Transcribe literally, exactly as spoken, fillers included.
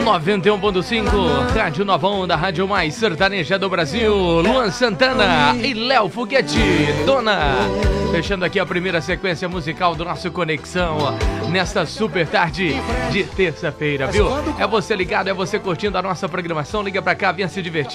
noventa e um ponto cinco, Rádio Nova Onda, Rádio Mais Sertaneja do Brasil. Luan Santana e Léo Foguete, Dona. Fechando aqui a primeira sequência musical do nosso Conexão nesta super tarde de terça-feira, viu? É você ligado, é você curtindo a nossa programação. Liga pra cá, venha se divertir.